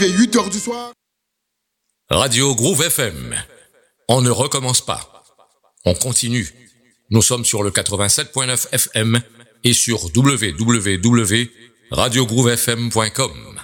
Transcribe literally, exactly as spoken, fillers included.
arrivé huit heures du soir. Radio Groove F M. On ne recommence pas. On continue. Nous sommes sur le quatre-vingt-sept point neuf F M et sur w w w point radio groove f m point com.